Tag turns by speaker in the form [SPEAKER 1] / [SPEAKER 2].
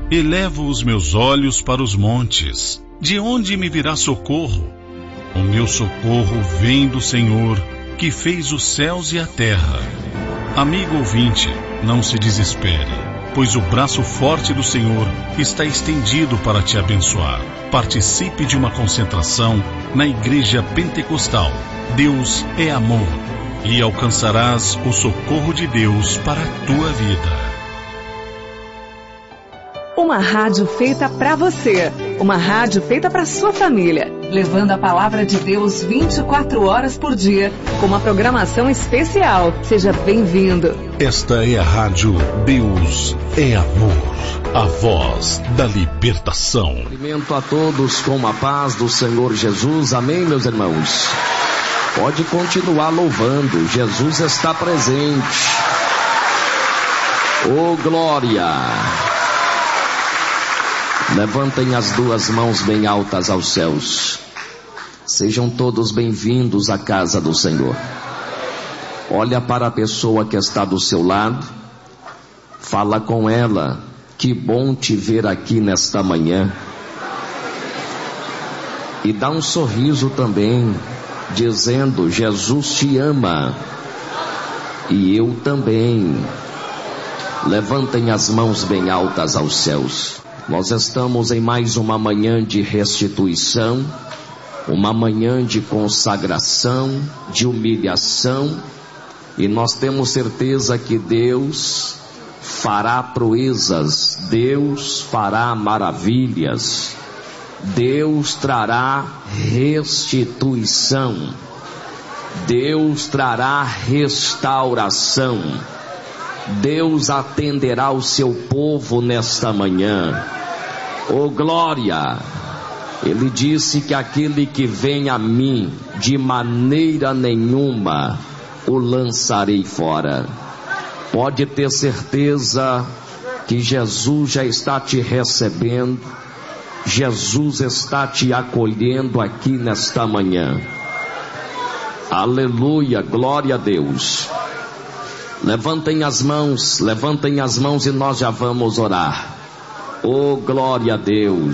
[SPEAKER 1] Elevo os meus olhos para os montes. De onde me virá socorro? O meu socorro vem do Senhor, que fez os céus e a terra. Amigo ouvinte, não se desespere, pois o braço forte do Senhor está estendido para te abençoar. Participe de uma concentração na Igreja Pentecostal. Deus é amor, e alcançarás o socorro de Deus para a tua vida.
[SPEAKER 2] Uma rádio feita para você. Uma rádio feita para sua família. Levando a palavra de Deus 24 horas por dia, com uma programação especial. Seja bem-vindo.
[SPEAKER 1] Esta é a rádio Deus é Amor, a voz da libertação.
[SPEAKER 3] Cumprimento a todos com a paz do Senhor Jesus. Amém, meus irmãos? Pode continuar louvando. Jesus está presente. Oh, glória! Levantem as duas mãos bem altas aos céus. Sejam todos bem-vindos à casa do Senhor. Olha para a pessoa que está do seu lado. Fala com ela. Que bom te ver aqui nesta manhã. E dá um sorriso também, dizendo: Jesus te ama. E eu também. Levantem as mãos bem altas aos céus. Nós estamos em mais uma manhã de restituição, uma manhã de consagração, de humilhação, e nós temos certeza que Deus fará proezas, Deus fará maravilhas, Deus trará restituição, Deus trará restauração, Deus atenderá o seu povo nesta manhã. Oh, glória! Ele disse que aquele que vem a mim, de maneira nenhuma o lançarei fora. Pode ter certeza que Jesus já está te recebendo, Jesus está te acolhendo aqui nesta manhã. Aleluia, glória a Deus. Levantem as mãos e nós já vamos orar. Oh, glória a Deus.